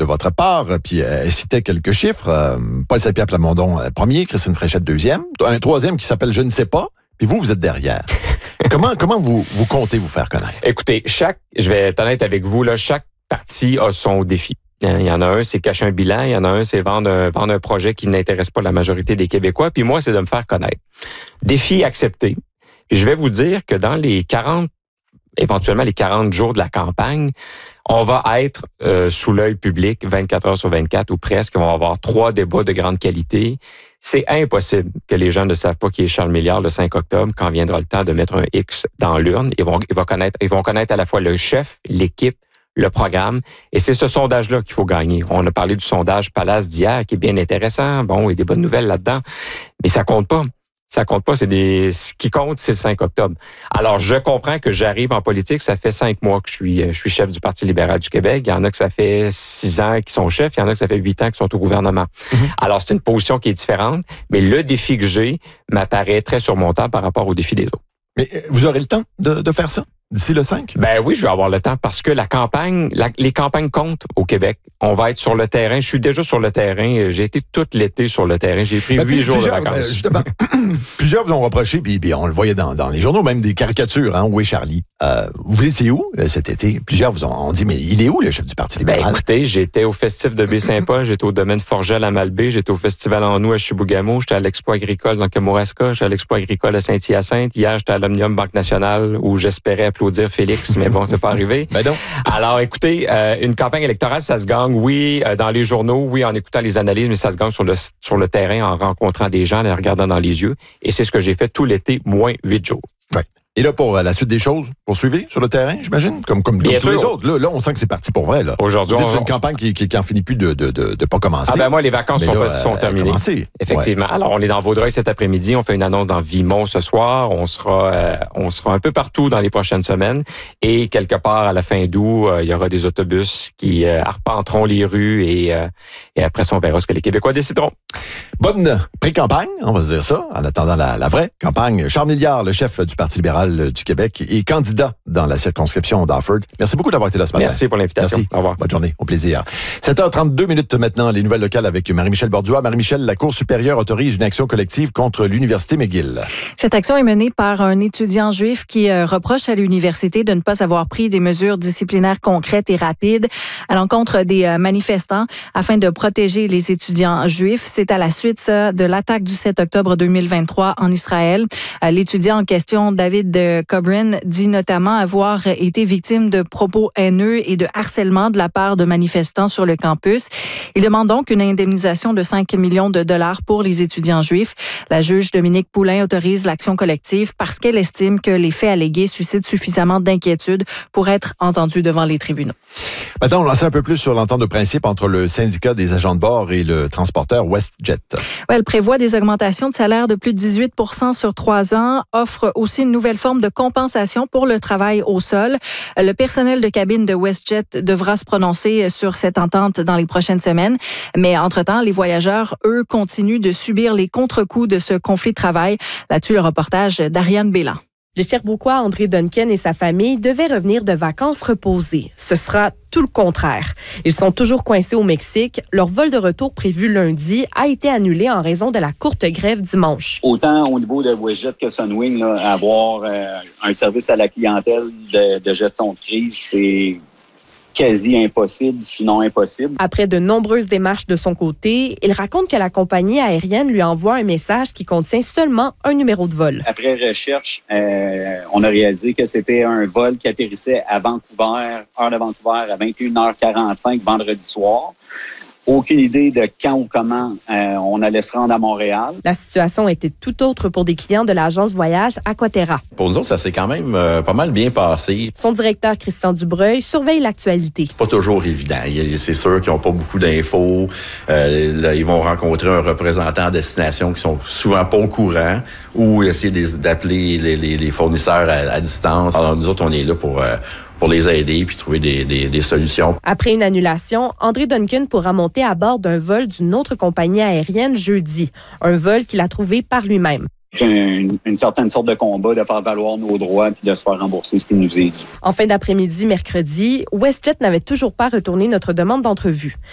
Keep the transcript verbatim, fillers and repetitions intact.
votre part, puis elle citait quelques chiffres. Euh, Paul Saint-Pierre Plamondon, premier, Christine Fréchette, deuxième, un troisième qui s'appelle Je ne sais pas, puis vous, vous êtes derrière. comment comment vous, vous comptez vous faire connaître? Écoutez, chaque, je vais être honnête avec vous, là, chaque parti a son défi. Il y en a un, c'est cacher un bilan. Il y en a un, c'est vendre un, vendre un projet qui n'intéresse pas la majorité des Québécois. Puis moi, c'est de me faire connaître. Défi accepté. Puis je vais vous dire que dans les quarante, éventuellement les quarante jours de la campagne, on va être euh, sous l'œil public vingt-quatre heures sur vingt-quatre ou presque. On va avoir trois débats de grande qualité. C'est impossible que les gens ne savent pas qui est Charles Milliard le cinq octobre quand viendra le temps de mettre un X dans l'urne. Ils vont, ils vont connaître, ils vont connaître à la fois le chef, l'équipe, le programme. Et c'est ce sondage-là qu'il faut gagner. On a parlé du sondage Palace d'hier, qui est bien intéressant. Bon, il y a des bonnes nouvelles là-dedans. Mais ça compte pas. Ça compte pas, c'est des. Ce qui compte, c'est le cinq octobre. Alors, je comprends que j'arrive en politique. Ça fait cinq mois que je suis, je suis chef du Parti libéral du Québec. Il y en a que ça fait six ans qu'ils sont chefs. Il y en a que ça fait huit ans qu'ils sont au gouvernement. Mm-hmm. Alors, c'est une position qui est différente. Mais le défi que j'ai m'apparaît très surmontable par rapport au défi des autres. Mais vous aurez le temps de, de faire ça? D'ici le cinq? Ben oui, je vais avoir le temps parce que la campagne, la, les campagnes comptent au Québec. On va être sur le terrain. Je suis déjà sur le terrain. J'ai été tout l'été sur le terrain. J'ai pris huit jours de vacances. Ben justement, plusieurs vous ont reproché, puis, puis on le voyait dans, dans les journaux, même des caricatures, hein, où est Charlie? Euh, vous étiez où cet été? Plusieurs vous ont, ont dit, mais il est où le chef du Parti libéral? Ben écoutez, j'étais au festif de Baie-Saint-Paul, j'étais au domaine Forgel à Malbaie, j'étais au festival en nous à Chibougamau, j'étais à l'Expo agricole dans Kamouraska, j'étais à l'Expo agricole à Saint-Hyacinthe. Hier, j'étais à l'Omnium Banque Nationale où j'espérais applaudir Félix, mais bon, c'est pas arrivé. Ben non. Alors, écoutez, euh, une campagne électorale, ça se gagne, oui, euh, dans les journaux, oui, en écoutant les analyses, mais ça se gagne sur le, sur le terrain, en rencontrant des gens, en les regardant dans les yeux. Et c'est ce que j'ai fait tout l'été, moins huit jours. Ouais. Et là, pour la suite des choses, poursuivez sur le terrain, j'imagine, comme, comme, comme tous les autres. Là, là, on sent que c'est parti pour vrai. Là. Aujourd'hui, c'est on... une campagne qui, qui, qui en finit plus de de, de, de pas commencer. Ah ben moi, les vacances mais sont, là, pas, sont terminées. Commencé. Effectivement. Ouais. Alors, on est dans Vaudreuil cet après-midi. On fait une annonce dans Vimont ce soir. On sera, euh, on sera un peu partout dans les prochaines semaines. Et quelque part à la fin d'août, euh, il y aura des autobus qui euh, arpenteront les rues et, euh, et après ça, on verra ce que les Québécois décideront. Bonne pré-campagne, on va se dire ça, en attendant la, la vraie campagne. Charles Milliard, le chef du Parti libéral du Québec et candidat dans la circonscription d'Offord. Merci beaucoup d'avoir été là ce matin. Merci pour l'invitation. Merci. Au revoir. Bonne journée, au plaisir. sept heures trente-deux minutes maintenant, les nouvelles locales avec Marie-Michel Borduas. Marie-Michel, la Cour supérieure autorise une action collective contre l'Université McGill. Cette action est menée par un étudiant juif qui euh, reproche à l'université de ne pas avoir pris des mesures disciplinaires concrètes et rapides à l'encontre des euh, manifestants afin de protéger les étudiants juifs. C'est à la suite ça, de l'attaque du sept octobre deux mille vingt-trois en Israël. Euh, l'étudiant en question, David Cobrin, dit notamment avoir été victime de propos haineux et de harcèlement de la part de manifestants sur le campus. Il demande donc une indemnisation de cinq millions de dollars pour les étudiants juifs. La juge Dominique Poulain autorise l'action collective parce qu'elle estime que les faits allégués suscitent suffisamment d'inquiétude pour être entendus devant les tribunaux. Maintenant, on en sait un peu plus sur l'entente de principe entre le syndicat des agents de bord et le transporteur WestJet. Ouais, elle prévoit des augmentations de salaire de plus de dix-huit pour cent sur trois ans, offre aussi une nouvelle forme de compensation pour le travail au sol. Le personnel de cabine de WestJet devra se prononcer sur cette entente dans les prochaines semaines. Mais entre-temps, les voyageurs, eux, continuent de subir les contre-coups de ce conflit de travail. Là-dessus, le reportage d'Ariane Bélan. Le Sherbrookois André Duncan et sa famille devaient revenir de vacances reposées. Ce sera tout le contraire. Ils sont toujours coincés au Mexique. Leur vol de retour prévu lundi a été annulé en raison de la courte grève dimanche. Autant au niveau de WestJet que Sunwing, là, avoir euh, un service à la clientèle de, de gestion de crise, c'est quasi impossible, sinon impossible. Après de nombreuses démarches de son côté, il raconte que la compagnie aérienne lui envoie un message qui contient seulement un numéro de vol. Après recherche, euh, on a réalisé que c'était un vol qui atterrissait à Vancouver, heure de Vancouver, à vingt et une heures quarante-cinq vendredi soir. Aucune idée de quand ou comment euh, on allait se rendre à Montréal. La situation était tout autre pour des clients de l'agence voyage Aquaterra. Pour nous autres, ça s'est quand même euh, pas mal bien passé. Son directeur, Christian Dubreuil, surveille l'actualité. C'est pas toujours évident. C'est sûr qu'ils n'ont pas beaucoup d'infos. Euh, là, ils vont rencontrer un représentant à destination qui sont souvent pas au courant ou essayer d'appeler les, les, les fournisseurs à, à distance. Alors nous autres, on est là pour... Euh, pour les aider puis trouver des, des, des solutions. Après une annulation, André Duncan pourra monter à bord d'un vol d'une autre compagnie aérienne jeudi. Un vol qu'il a trouvé par lui-même. Une, une certaine sorte de combat de faire valoir nos droits puis de se faire rembourser ce qui nous est dû. En fin d'après-midi, mercredi, WestJet n'avait toujours pas retourné notre demande d'entrevue.